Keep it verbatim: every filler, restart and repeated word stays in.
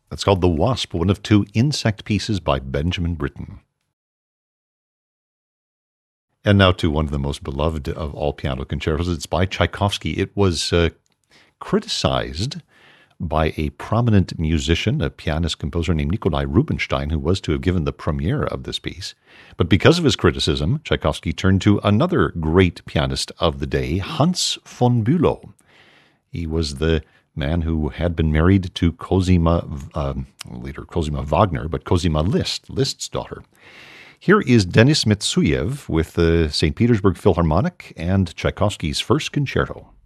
That's called The Wasp, one of two insect pieces by Benjamin Britten. And now to one of the most beloved of all piano concertos. It's by Tchaikovsky. It was uh, criticized by a prominent musician, a pianist-composer named Nikolai Rubinstein, who was to have given the premiere of this piece. But because of his criticism, Tchaikovsky turned to another great pianist of the day, Hans von Bülow. He was the man who had been married to Cosima, uh, later Cosima Wagner, but Cosima Liszt, Liszt's daughter. Here is Denis Metsuyev with the Saint Petersburg Philharmonic and Tchaikovsky's First Concerto.